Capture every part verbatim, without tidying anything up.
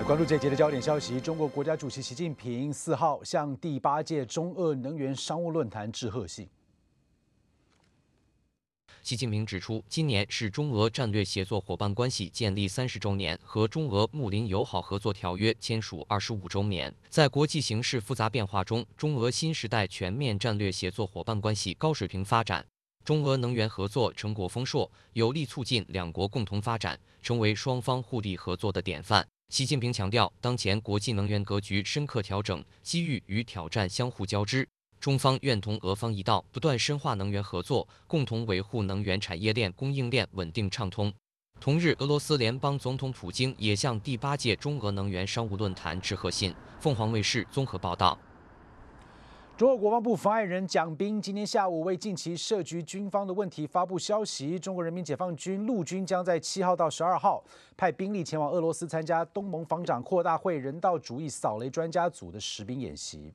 关注这一节的焦点消息，中国国家主席习近平四号向第八届中俄能源商务论坛致贺信。 习近平指出，今年是中俄战略协作伙伴关系建立三十周年和中俄睦邻友好合作条约签署二十五周年。在国际形势复杂变化中，中俄新时代全面战略协作伙伴关系高水平发展，中俄能源合作成果丰硕，有力促进两国共同发展，成为双方互利合作的典范。习近平强调，当前国际能源格局深刻调整，机遇与挑战相互交织。中方愿同俄方一道，不断深化能源合作，共同维护能源产业链供应链稳定畅通。同日，俄罗斯联邦总统普京也向第八届中俄能源商务论坛致贺信。凤凰卫视综合报道。 中国国防部发言人蒋斌今天下午为近期涉及军方的问题发布消息，中国人民解放军陆军将在七号到十二号派兵力前往俄罗斯参加东盟防长扩大会人道主义扫雷专家组的实兵演习。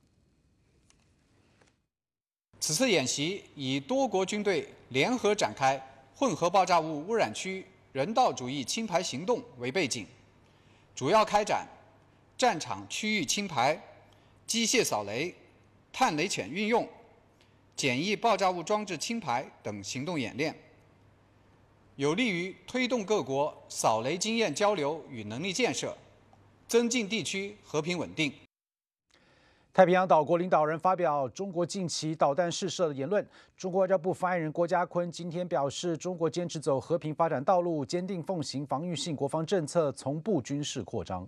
此次演习以多国军队联合展开混合爆炸物污染区人道主义清排行动为背景，主要开展战场区域清排、机械扫雷、探雷潜运用、简易爆炸物装置清排等行动演练，有利于推动各国扫雷经验交流与能力建设，增进地区和平稳定。 太平洋岛国领导人发表中国近期导弹试射的言论。中国外交部发言人郭家坤今天表示，中国坚持走和平发展道路，坚定奉行防御性国防政策，从不军事扩张。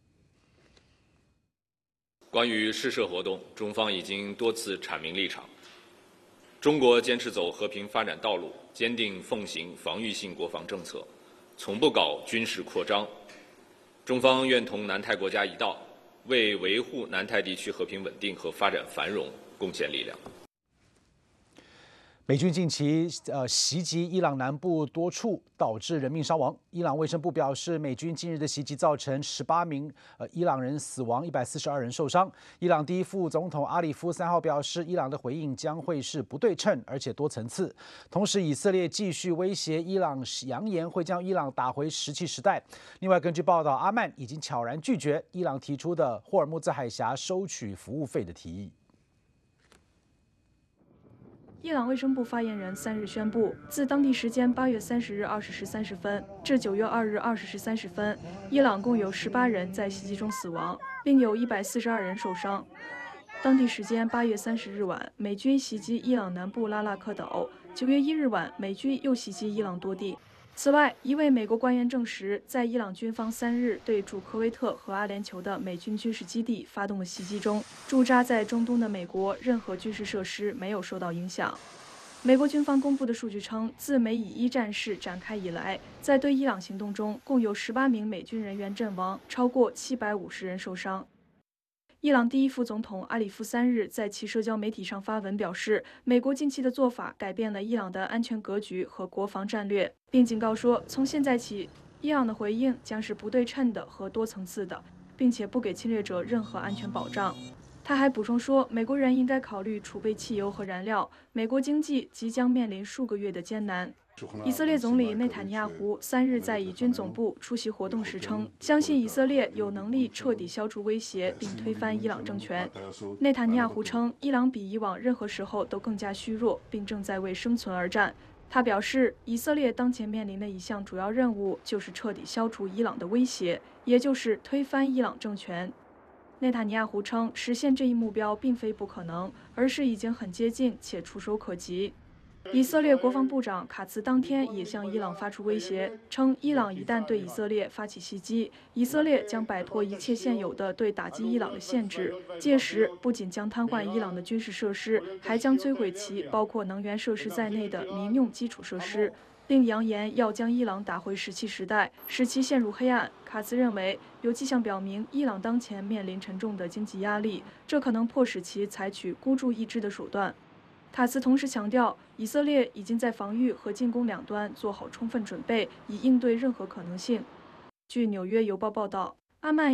关于试射活动，中方已经多次阐明立场。中国坚持走和平发展道路，坚定奉行防御性国防政策，从不搞军事扩张。中方愿同南太国家一道，为维护南太地区和平稳定和发展繁荣贡献力量。 美军近期呃袭击伊朗南部多处，导致人命伤亡。伊朗卫生部表示，美军近日的袭击造成十八名呃伊朗人死亡，一百四十二人受伤。伊朗第一副总统阿里夫三号表示，伊朗的回应将会是不对称而且多层次。同时，以色列继续威胁伊朗，扬言会将伊朗打回石器时代。另外，根据报道，阿曼已经悄然拒绝伊朗提出的霍尔木兹海峡收取服务费的提议。 伊朗卫生部发言人三日宣布，自当地时间八月三十日二十时三十分至九月二日二十时三十分，伊朗共有十八人在袭击中死亡，并有一百四十二人受伤。当地时间八月三十日晚，美军袭击伊朗南部拉纳克岛；九月一日晚，美军又袭击伊朗多地。此外，一位美国官员证实，在伊朗军方三日对驻科威特和阿联酋的美军军事基地发动的袭击中，驻扎在中东的美国任何军事设施没有受到影响。美国军方公布的数据称，自美以一战事展开以来，在对伊朗行动中，共有十八名美军人员阵亡，超过七百五十人受伤。伊朗第一副总统阿里夫三日在其社交媒体上发文表示，美国近期的做法改变了伊朗的安全格局和国防战略，并警告说，从现在起，伊朗的回应将是不对称的和多层次的，并且不给侵略者任何安全保障。他还补充说，美国人应该考虑储备汽油和燃料，美国经济即将面临数个月的艰难。以色列总理内塔尼亚胡三日在以军总部出席活动时称，相信以色列有能力彻底消除威胁并推翻伊朗政权。内塔尼亚胡称，伊朗比以往任何时候都更加虚弱，并正在为生存而战。他表示，以色列当前面临的一项主要任务就是彻底消除伊朗的威胁，也就是推翻伊朗政权。内塔尼亚胡称，实现这一目标并非不可能，而是已经很接近且触手可及。以色列国防部长卡茨当天也向伊朗发出威胁，称伊朗一旦对以色列发起袭击，以色列将摆脱一切现有的对打击伊朗的限制，届时不仅将瘫痪伊朗的军事设施，还将摧毁其包括能源设施在内的民用基础设施，并扬言要将伊朗打回石器时代，使其陷入黑暗。卡茨认为，有迹象表明伊朗当前面临沉重的经济压力，这可能迫使其采取孤注一掷的手段。卡茨同时强调，以色列已经在防御和进攻两端做好充分准备，以应对任何可能性。据《纽约邮报》报道，阿曼